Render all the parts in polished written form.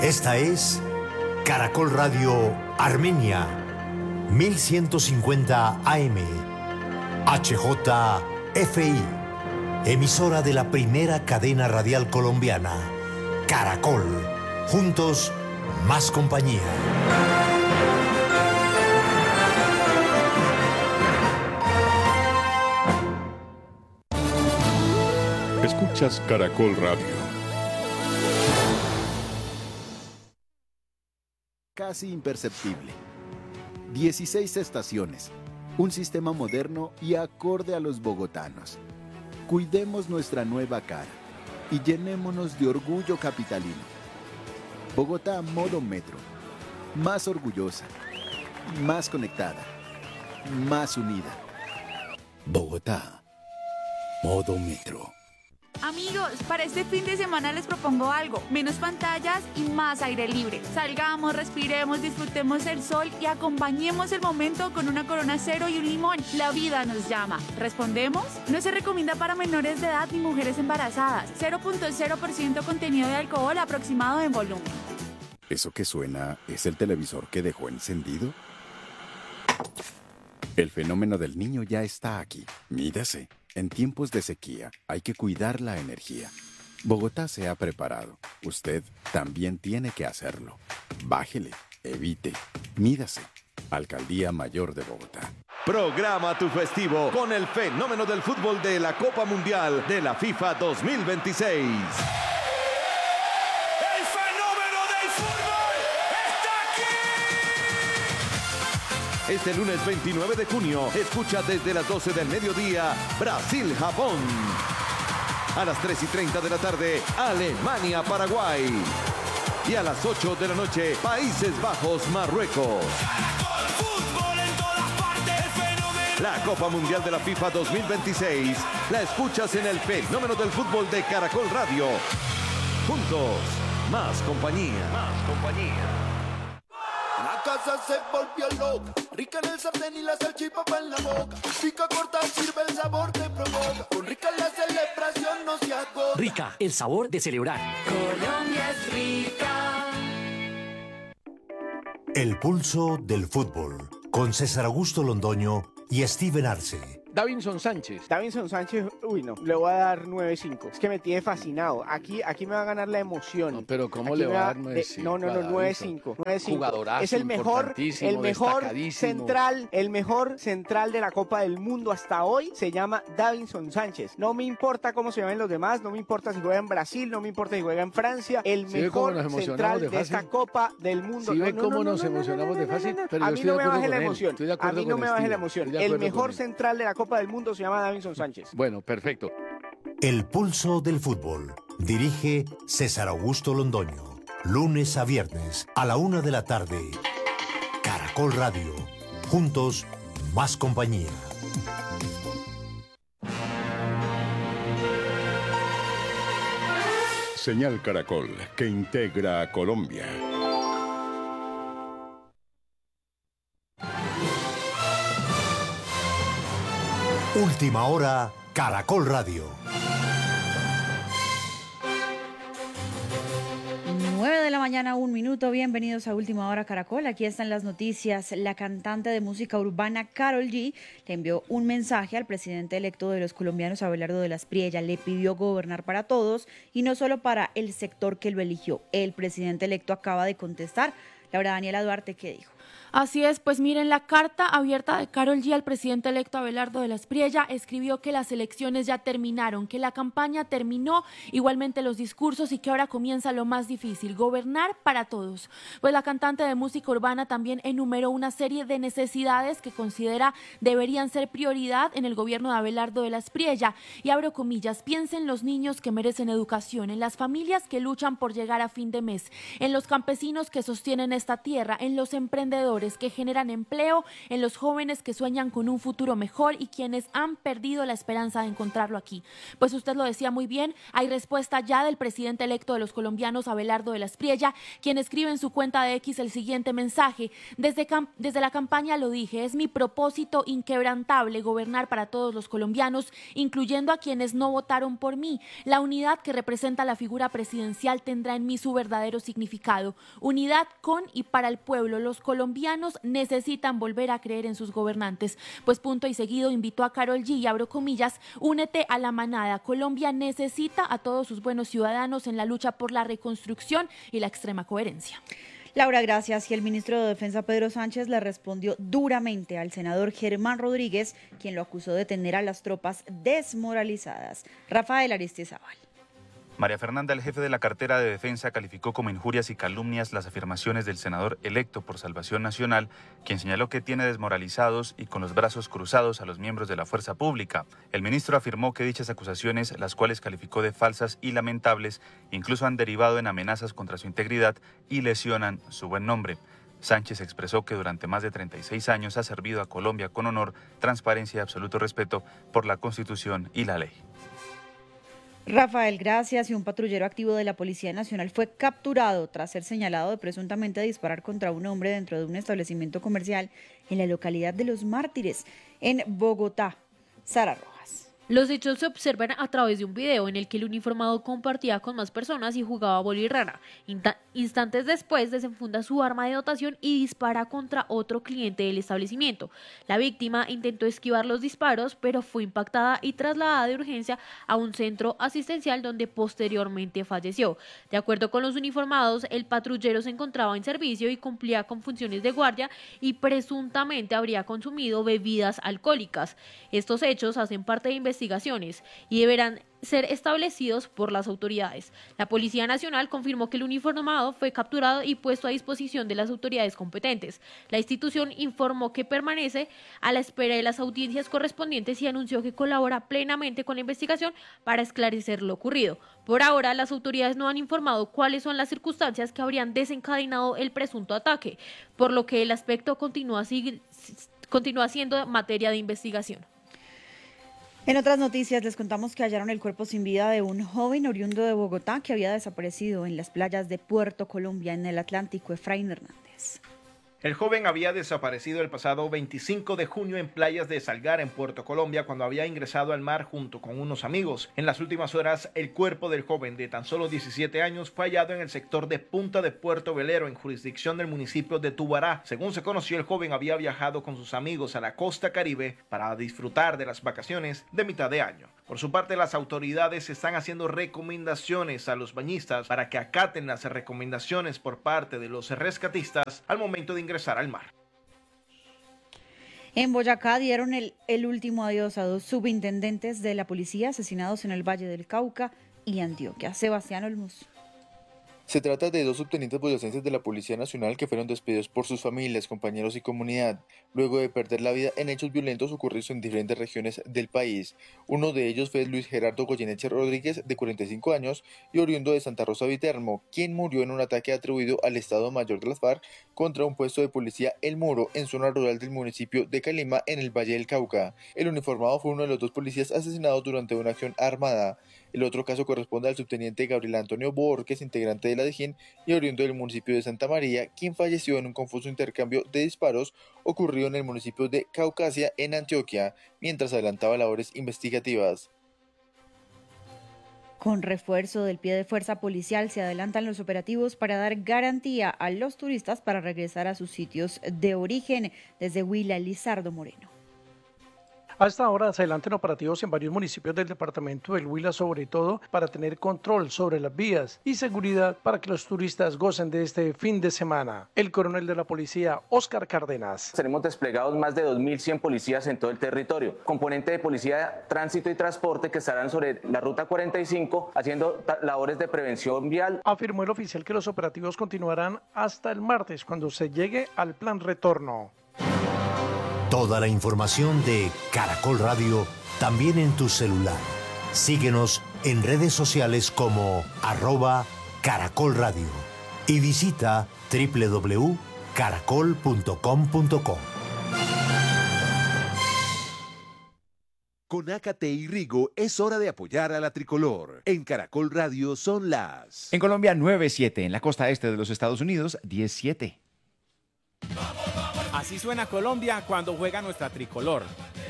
Esta es Caracol Radio Armenia, 1150 AM, HJFI, emisora de la primera cadena radial colombiana, Caracol. Juntos, más compañía. Escuchas Caracol Radio. Casi imperceptible. 16 estaciones, un sistema moderno y acorde a los bogotanos. Cuidemos nuestra nueva cara y llenémonos de orgullo capitalino. Bogotá modo metro, más orgullosa, más conectada, más unida. Bogotá modo metro. Amigos, para este fin de semana les propongo algo: menos pantallas y más aire libre. Salgamos, respiremos, disfrutemos el sol y acompañemos el momento con una Corona Cero y un limón. La vida nos llama. ¿Respondemos? No se recomienda para menores de edad ni mujeres embarazadas. 0.0% contenido de alcohol aproximado en volumen. ¿Eso que suena es el televisor que dejó encendido? El fenómeno del niño ya está aquí. Mídase. En tiempos de sequía hay que cuidar la energía. Bogotá se ha preparado. Usted también tiene que hacerlo. Bájele, evite, mídase. Alcaldía Mayor de Bogotá. Programa tu festivo con el fenómeno del fútbol de la Copa Mundial de la FIFA 2026. Este lunes 29 de junio, escucha desde las 12 del mediodía, Brasil-Japón. A las 3:30 de la tarde, Alemania-Paraguay. Y a las 8 de la noche, Países Bajos-Marruecos. La Copa Mundial de la FIFA 2026 la escuchas en el fenómeno del fútbol de Caracol Radio. Juntos, más compañía. Más compañía. La casa se volvió loca, rica en el sartén y la salchipapa en la boca. Pica corta, sirve el sabor, te provoca. Con Rica la celebración no se agota. Rica, el sabor de celebrar. Colombia es rica. El pulso del fútbol, con César Augusto Londoño y Steven Arce. Davinson Sánchez, uy no, le voy a dar 9-5. Es que me tiene fascinado. Aquí me va a ganar la emoción. No, pero ¿cómo aquí le va a dar 9-5? No, 9-5. Jugadorazo, es el mejor central de la Copa del Mundo hasta hoy. Se llama Davinson Sánchez. No me importa cómo se llamen los demás, no me importa si juega en Brasil, no me importa si juega en Francia. El mejor central de esta Copa del Mundo. ¿Sí ve cómo nos emocionamos de fácil? A mí no me baje la emoción. A mí no me baje la emoción. El mejor central de la Copa del Mundo se llama Davinson Sánchez. Bueno, perfecto. El pulso del fútbol. Dirige César Augusto Londoño. Lunes a viernes a la 1 de la tarde. Caracol Radio. Juntos, más compañía. Señal Caracol, que integra a Colombia. Última hora, Caracol Radio. 9 de la mañana, 1 minuto. Bienvenidos a Última Hora Caracol. Aquí están las noticias. La cantante de música urbana Karol G le envió un mensaje al presidente electo de los colombianos, Abelardo de las Priella. Le pidió gobernar para todos y no solo para el sector que lo eligió. El presidente electo acaba de contestar. Laura Daniela Duarte, ¿qué dijo? Así es, pues miren, la carta abierta de Karol G al presidente electo Abelardo de las Priella escribió que las elecciones ya terminaron, que la campaña terminó, igualmente los discursos, y que ahora comienza lo más difícil: gobernar para todos. Pues la cantante de música urbana también enumeró una serie de necesidades que considera deberían ser prioridad en el gobierno de Abelardo de las Priella. Y abro comillas: piensen en los niños que merecen educación, en las familias que luchan por llegar a fin de mes, en los campesinos que sostienen esta tierra, en los emprendedores emprendedores que generan empleo en los jóvenes que sueñan con un futuro mejor y quienes han perdido la esperanza de encontrarlo aquí. Pues usted lo decía muy bien, hay respuesta ya del presidente electo de los colombianos, Abelardo de la Espriella, quien escribe en su cuenta de X el siguiente mensaje: desde la campaña lo dije, es mi propósito inquebrantable gobernar para todos los colombianos, incluyendo a quienes no votaron por mí. La unidad que representa la figura presidencial tendrá en mí su verdadero significado. Unidad con y para el pueblo. Los colombianos necesitan volver a creer en sus gobernantes. Pues punto y seguido invitó a Karol G, y abro comillas, únete a la manada. Colombia necesita a todos sus buenos ciudadanos en la lucha por la reconstrucción y la extrema coherencia. Laura, gracias. Y el ministro de Defensa, Pedro Sánchez, le respondió duramente al senador Germán Rodríguez, quien lo acusó de tener a las tropas desmoralizadas. Rafael Aristizábal. María Fernanda, el jefe de la cartera de Defensa, calificó como injurias y calumnias las afirmaciones del senador electo por Salvación Nacional, quien señaló que tiene desmoralizados y con los brazos cruzados a los miembros de la fuerza pública. El ministro afirmó que dichas acusaciones, las cuales calificó de falsas y lamentables, incluso han derivado en amenazas contra su integridad y lesionan su buen nombre. Sánchez expresó que durante más de 36 años ha servido a Colombia con honor, transparencia y absoluto respeto por la Constitución y la ley. Rafael, gracias. Y un patrullero activo de la Policía Nacional fue capturado tras ser señalado de presuntamente disparar contra un hombre dentro de un establecimiento comercial en la localidad de Los Mártires, en Bogotá. Sara Rojas. Los hechos se observan a través de un video en el que el uniformado compartía con más personas y jugaba boli rara. Instantes después desenfunda su arma de dotación y dispara contra otro cliente del establecimiento. La víctima intentó esquivar los disparos, pero fue impactada y trasladada de urgencia a un centro asistencial donde posteriormente falleció. De acuerdo con los uniformados, el patrullero se encontraba en servicio y cumplía con funciones de guardia y presuntamente habría consumido bebidas alcohólicas. Estos hechos hacen parte de investigaciones y deberán ser establecidos por las autoridades. La Policía Nacional confirmó que el uniformado fue capturado y puesto a disposición de las autoridades competentes. La institución informó que permanece a la espera de las audiencias correspondientes y anunció que colabora plenamente con la investigación para esclarecer lo ocurrido. Por ahora, las autoridades no han informado cuáles son las circunstancias que habrían desencadenado el presunto ataque, por lo que el aspecto continúa siendo materia de investigación. En otras noticias les contamos que hallaron el cuerpo sin vida de un joven oriundo de Bogotá que había desaparecido en las playas de Puerto Colombia en el Atlántico. Efraín Hernández. El joven había desaparecido el pasado 25 de junio en playas de Salgar, en Puerto Colombia, cuando había ingresado al mar junto con unos amigos. En las últimas horas, el cuerpo del joven de tan solo 17 años fue hallado en el sector de Punta de Puerto Velero, en jurisdicción del municipio de Tubará. Según se conoció, el joven había viajado con sus amigos a la costa Caribe para disfrutar de las vacaciones de mitad de año. Por su parte, las autoridades están haciendo recomendaciones a los bañistas para que acaten las recomendaciones por parte de los rescatistas al momento de ingresar al mar. En Boyacá dieron el último adiós a 2 subintendentes de la policía asesinados en el Valle del Cauca y Antioquia. Sebastián Olmos. Se trata de 2 subtenientes boyacenses de la Policía Nacional que fueron despedidos por sus familias, compañeros y comunidad, luego de perder la vida en hechos violentos ocurridos en diferentes regiones del país. Uno de ellos fue Luis Gerardo Goyeneche Rodríguez, de 45 años, y oriundo de Santa Rosa Viterbo, quien murió en un ataque atribuido al Estado Mayor de las FARC contra un puesto de policía El Muro, en zona rural del municipio de Calima, en el Valle del Cauca. El uniformado fue uno de los 2 policías asesinados durante una acción armada. El otro caso corresponde al subteniente Gabriel Antonio Borges, integrante de la DIJÍN y oriundo del municipio de Santa María, quien falleció en un confuso intercambio de disparos ocurrido en el municipio de Caucasia, en Antioquia, mientras adelantaba labores investigativas. Con refuerzo del pie de fuerza policial se adelantan los operativos para dar garantía a los turistas para regresar a sus sitios de origen. Desde Huila, Lizardo Moreno. A esta hora se adelantan operativos en varios municipios del departamento del Huila, sobre todo para tener control sobre las vías y seguridad para que los turistas gocen de este fin de semana. El coronel de la policía, Óscar Cárdenas. Tenemos desplegados más de 2.100 policías en todo el territorio. Componente de policía, tránsito y transporte que estarán sobre la ruta 45 haciendo labores de prevención vial. Afirmó el oficial que los operativos continuarán hasta el martes, cuando se llegue al plan retorno. Toda la información de Caracol Radio también en tu celular. Síguenos en redes sociales como @Caracol Radio y visita www.caracolradio.com. caracol.com.co. Con Ácate y Rigo es hora de apoyar a la tricolor. En Caracol Radio son las... En Colombia 9-7, en la costa este de los Estados Unidos 10-7. Así suena Colombia cuando juega nuestra tricolor.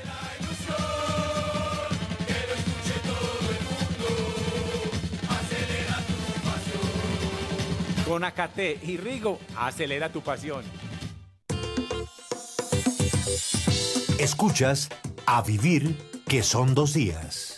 Con Ácate y Rigo, acelera tu pasión. Escuchas A Vivir, que son 2 días.